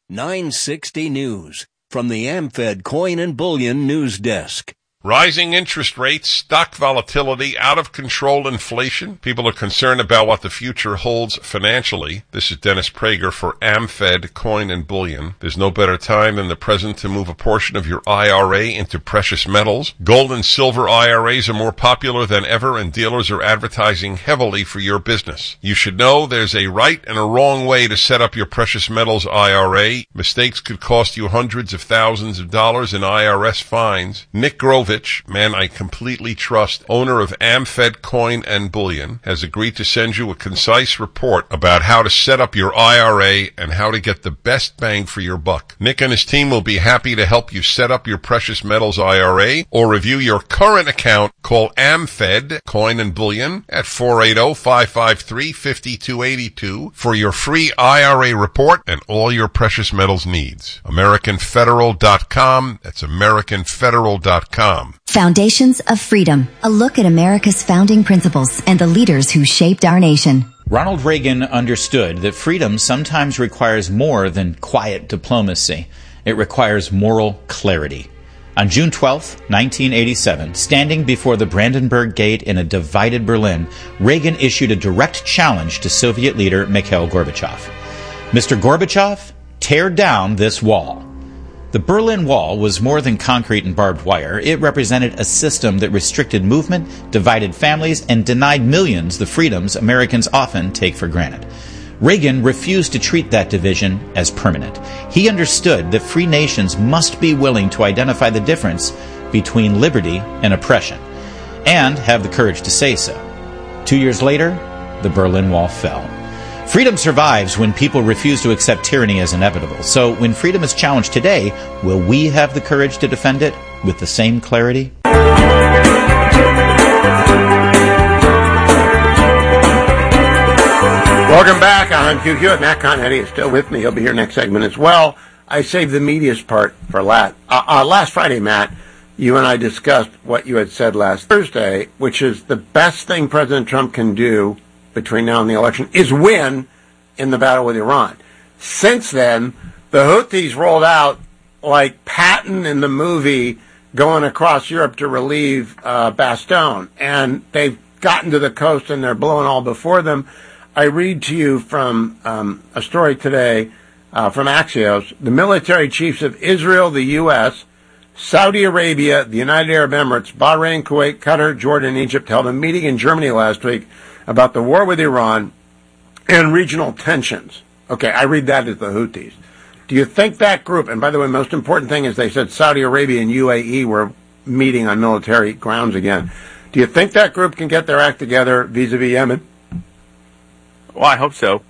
960 News from the AmFed Coin and Bullion News Desk. Rising interest rates, stock volatility, out-of-control inflation. People are concerned about what the future holds financially. This is Dennis Prager for AmFed Coin and Bullion. There's no better time than the present to move a portion of your IRA into precious metals. Gold and silver IRAs are more popular than ever, and dealers are advertising heavily for your business. You should know there's a right and a wrong way to set up your precious metals IRA. Mistakes could cost you hundreds of thousands of dollars in IRS fines. Nick Grovich, man I completely trust, owner of AmFed Coin and Bullion, has agreed to send you a concise report about how to set up your IRA and how to get the best bang for your buck. Nick and his team will be happy to help you set up your precious metals IRA or review your current account. Call AmFed Coin and Bullion at 480-553-5282 for your free IRA report and all your precious metals needs. AmericanFederal.com. That's AmericanFederal.com. Foundations of Freedom, a look at America's founding principles and the leaders who shaped our nation. Ronald Reagan understood that freedom sometimes requires more than quiet diplomacy. It requires moral clarity. On June 12, 1987, standing before the Brandenburg Gate in a divided Berlin, Reagan issued a direct challenge to Soviet leader Mikhail Gorbachev. Mr. Gorbachev, tear down this wall. The Berlin Wall was more than concrete and barbed wire. It represented a system that restricted movement, divided families, and denied millions the freedoms Americans often take for granted. Reagan refused to treat that division as permanent. He understood that free nations must be willing to identify the difference between liberty and oppression, and have the courage to say so. 2 years later, the Berlin Wall fell. Freedom survives when people refuse to accept tyranny as inevitable. So when freedom is challenged today, will we have the courage to defend it with the same clarity? Welcome back. I'm Hugh Hewitt. Matt Conetti is still with me. He'll be here next segment as well. I saved the meatiest part for last Friday, Matt. You and I discussed what you had said last Thursday, which is the best thing President Trump can do between now and the election is win in the battle with Iran. Since then, the Houthis rolled out like Patton in the movie going across Europe to relieve Bastogne, and they've gotten to the coast and they're blowing all before them. I read to you from a story today from Axios. The military chiefs of Israel, the U.S., Saudi Arabia, the United Arab Emirates, Bahrain, Kuwait, Qatar, Jordan, and Egypt held a meeting in Germany last week about the war with Iran and regional tensions. Okay, I read that as the Houthis. Do you think that group, and by the way, most important thing is they said Saudi Arabia and UAE were meeting on military grounds again. Do you think that group can get their act together vis-a-vis Yemen? Well, I hope so.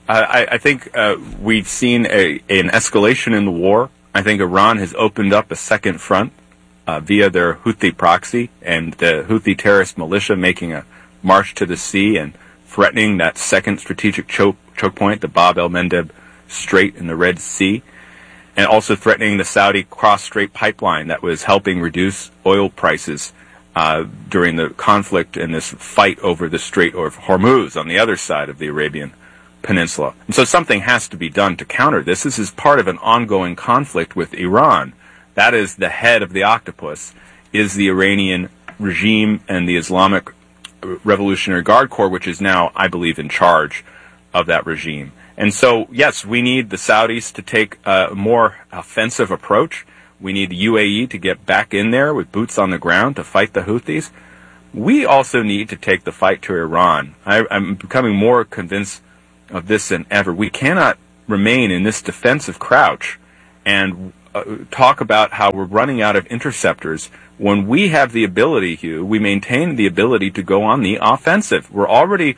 I think we've seen an escalation in the war. I think Iran has opened up a second front via their Houthi proxy and the Houthi terrorist militia making a march to the sea and threatening that second strategic choke point, the Bab el-Mandeb Strait in the Red Sea, and also threatening the Saudi cross-strait pipeline that was helping reduce oil prices during the conflict and this fight over the Strait of Hormuz on the other side of the Arabian Peninsula. And so something has to be done to counter this. This is part of an ongoing conflict with Iran. That is the head of the octopus, is the Iranian regime and the Islamic Revolutionary Guard Corps, which is now, I believe, in charge of that regime. And so, yes, we need the Saudis to take a more offensive approach. We need the UAE to get back in there with boots on the ground to fight the Houthis. We also need to take the fight to Iran. I'm becoming more convinced of this than ever. We cannot remain in this defensive crouch and talk about how we're running out of interceptors when we have the ability, Hugh, we maintain the ability to go on the offensive. We're already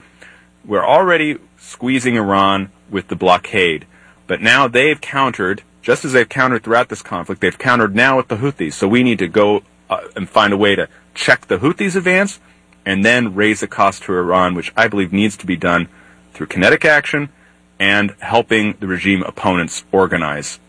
squeezing Iran with the blockade, but now they've countered, just as they've countered throughout this conflict, they've countered now with the Houthis. So we need to go and find a way to check the Houthis' advance and then raise the cost to Iran, which I believe needs to be done through kinetic action and helping the regime opponents organize.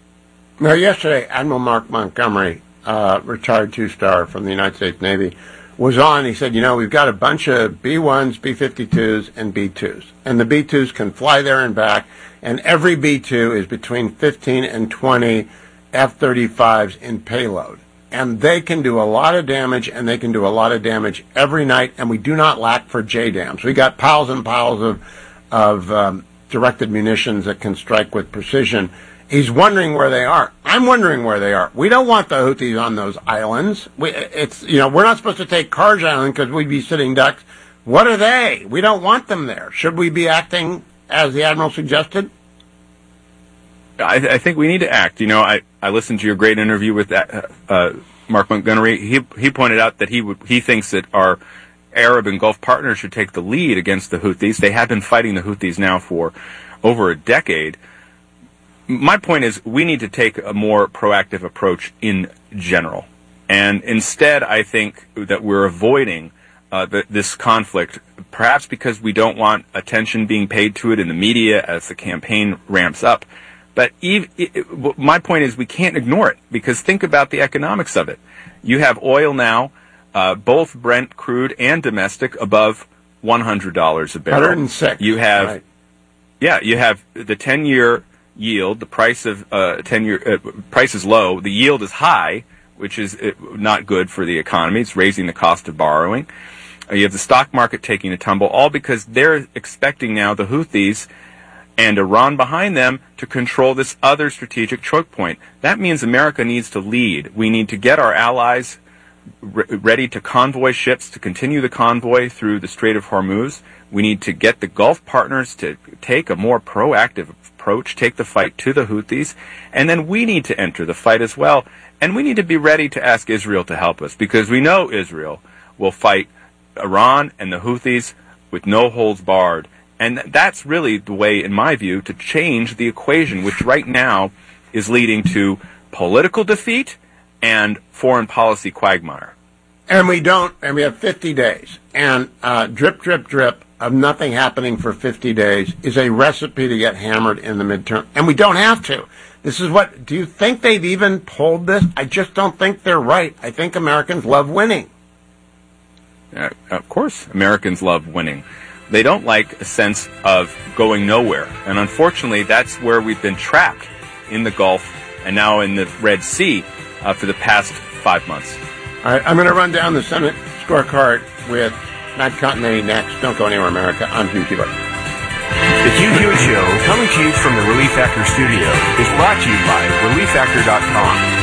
Now, yesterday, Admiral Mark Montgomery, retired two-star from the United States Navy, was on. He said, we've got a bunch of B-1s, B-52s, and B-2s. And the B-2s can fly there and back, and every B-2 is between 15 and 20 F-35s in payload. And they can do a lot of damage, and they can do a lot of damage every night, and we do not lack for JDAMs. We got piles and piles of directed munitions that can strike with precision. He's wondering where they are. I'm wondering where they are. We don't want the Houthis on those islands. We're not supposed to take Karj Island because we'd be sitting ducks. What are they? We don't want them there. Should we be acting as the Admiral suggested? I think we need to act. I listened to your great interview with Mark Montgomery. He pointed out that he thinks that our Arab and Gulf partners should take the lead against the Houthis. They have been fighting the Houthis now for over a decade. My point is we need to take a more proactive approach in general. And instead, I think that we're avoiding this conflict, perhaps because we don't want attention being paid to it in the media as the campaign ramps up. But my point is we can't ignore it, because think about the economics of it. You have oil now, both Brent crude and domestic, above $100 a barrel. 106. You have, right. You have the 10-year yield. The price of 10-year price is low. The yield is high, which is not good for the economy. It's raising the cost of borrowing. You have the stock market taking a tumble, all because they're expecting now the Houthis and Iran behind them to control this other strategic choke point. That means America needs to lead. We need to get our allies ready to convoy ships, to continue the convoy through the Strait of Hormuz. We need to get the Gulf partners to take a more proactive approach, take the fight to the Houthis, and then we need to enter the fight as well. And we need to be ready to ask Israel to help us, because we know Israel will fight Iran and the Houthis with no holds barred. And that's really the way, in my view, to change the equation, which right now is leading to political defeat and foreign policy quagmire. And we have 50 days. And drip, drip, drip of nothing happening for 50 days is a recipe to get hammered in the midterm. And we don't have to. Do you think they've even pulled this? I just don't think they're right. I think Americans love winning. Of course, Americans love winning. They don't like a sense of going nowhere. And unfortunately, that's where we've been trapped in the Gulf and now in the Red Sea for the past 5 months. All right, I'm going to run down the Senate scorecard with Matt Continetti next. Don't go anywhere, America. I'm Hugh Hewitt. The Hugh Hewitt Show, coming to you from the Relief Factor studio, is brought to you by ReliefFactor.com.